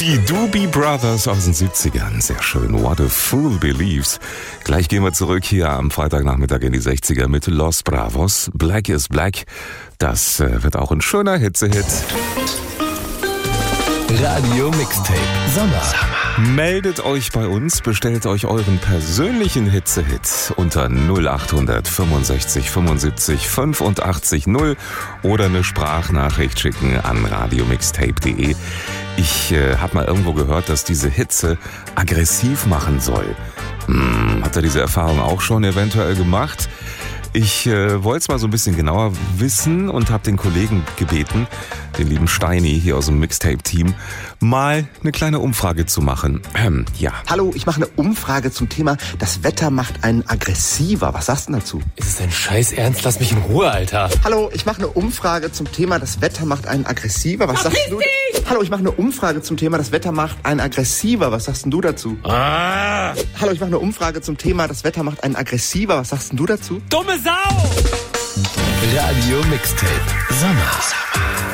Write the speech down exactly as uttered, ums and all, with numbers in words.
Die Doobie Brothers aus den siebzigern. Sehr schön. What a Fool Believes. Gleich gehen wir zurück hier am Freitagnachmittag in die sechziger mit Los Bravos. Black is Black. Das äh, wird auch ein schöner Hitzehit. Radio Mixtape Sommer. Meldet euch bei uns, bestellt euch euren persönlichen Hitzehit unter null acht fünfundsechzig fünfundsiebzig fünfundachtzig null oder eine Sprachnachricht schicken an radiomixtape punkt de. Ich äh, habe mal irgendwo gehört, dass diese Hitze aggressiv machen soll. Hm, habt ihr diese Erfahrung auch schon eventuell gemacht? Ich äh, wollte es mal so ein bisschen genauer wissen und habe den Kollegen gebeten, den lieben Steini hier aus dem Mixtape-Team, mal eine kleine Umfrage zu machen. Ähm, ja. Hallo, ich mache eine Umfrage zum Thema, das Wetter macht einen aggressiver. Was sagst du dazu? Ist es dein Scheiß Ernst? Lass mich in Ruhe, Alter. Hallo, ich mache eine Umfrage zum Thema, das Wetter macht einen aggressiver. Was sagst du? Hallo, ich mache eine Umfrage zum Thema, das Wetter macht einen aggressiver. Was sagst denn du dazu? Ah! Hallo, ich mache eine Umfrage zum Thema, das Wetter macht einen aggressiver. Was sagst denn du dazu? Dumme Sau! Radio Mixtape Sommer.